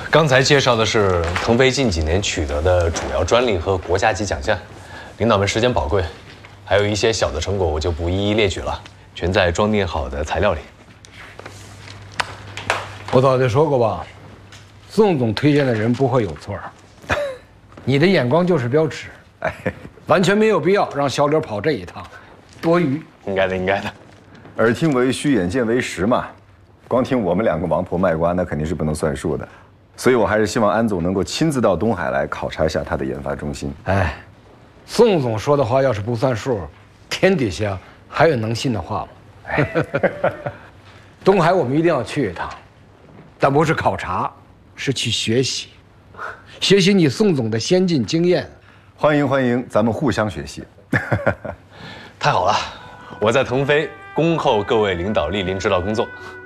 刚才介绍的是腾飞近几年取得的主要专利和国家级奖项，领导们时间宝贵，还有一些小的成果我就不一一列举了，全在装订好的材料里。 我早就说过吧，宋总推荐的人不会有错。你的眼光就是标尺，完全没有必要让小柳跑这一趟，多余。 应该的，应该的。 耳听为虚，眼见为实嘛。光听我们两个王婆卖瓜，那肯定是不能算数的。所以我还是希望安总能够亲自到东海来考察一下他的研发中心。 哎，宋总说的话要是不算数，天底下还有能信的话吗？东海我们一定要去一趟，但不是考察，是去学习，学习你宋总的先进经验。 欢迎欢迎，咱们互相学习。 太好了，我在腾飞恭候各位领导莅临指导工作。